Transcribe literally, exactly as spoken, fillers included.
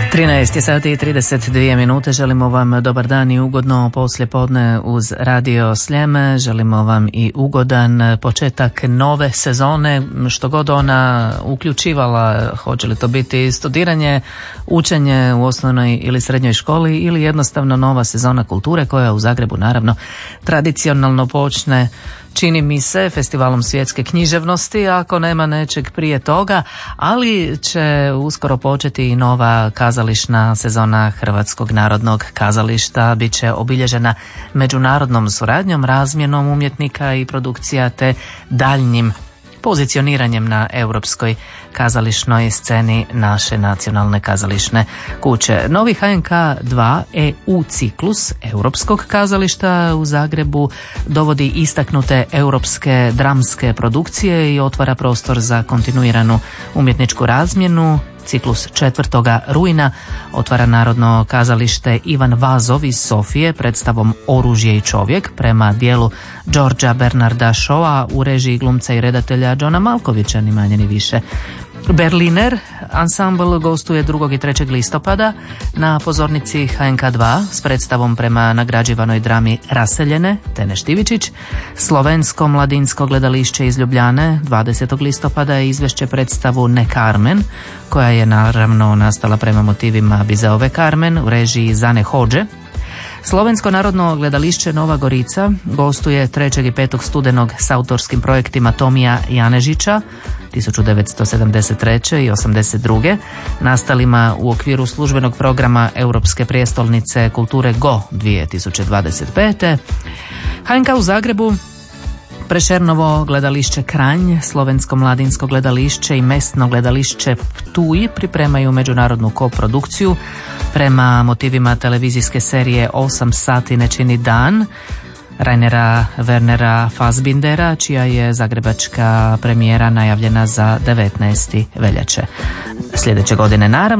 trinaest sati i trideset dvije minute. Želimo vam dobar dan i ugodno poslijepodne uz Radio Sljeme. Želimo vam i ugodan početak nove sezone, što god ona uključivala, hoće li to biti studiranje, učenje u osnovnoj ili srednjoj školi ili jednostavno nova sezona kulture koja u Zagrebu naravno tradicionalno počne, čini mi se, festivalom svjetske književnosti, ako nema nečeg prije toga, ali će uskoro početi i nova kazališna sezona Hrvatskog narodnog kazališta. Biće obilježena međunarodnom suradnjom, razmjenom umjetnika i produkcija te daljnjim pozicioniranjem na europskoj kazališnoj sceni naše nacionalne kazališne kuće. Novi H N K dva E U ciklus europskog kazališta u Zagrebu dovodi istaknute europske dramske produkcije i otvara prostor za kontinuiranu umjetničku razmjenu. Ciklus četvrtoga rujna otvara Narodno kazalište Ivan Vazov iz Sofije predstavom Oružje i čovjek prema dijelu Georgea Bernarda Shawa u režiji glumca i redatelja Johna Malkovića, ni manje ni više. Berliner ansambl gostuje drugog i trećeg listopada na pozornici H N K dva s predstavom prema nagrađivanoj drami Raseljene Tene Štivičić. Slovensko mladinsko gledališće iz Ljubljane dvadesetog listopada izvešće predstavu Ne Carmen, koja je naravno nastala prema motivima Bizeove Carmen u režiji Zane Hodže. Slovensko narodno gledališće Nova Gorica gostuje trećeg i petog studenog s autorskim projektima Tomija Janežića tisuću devetsto sedamdeset treće i osamdeset druge nastalima u okviru službenog programa Europske prijestolnice kulture Go dvije tisuće dvadeset pete. H N K u Zagrebu, Prešernovo gledališće Kranj, Slovensko mladinsko gledališće i Mesno gledališće Ptuj pripremaju međunarodnu koprodukciju prema motivima televizijske serije osam sati ne čini dan Rainera Wernera Fassbindera, čija je zagrebačka premijera najavljena za devetnaesti veljače sljedeće godine. Naravno,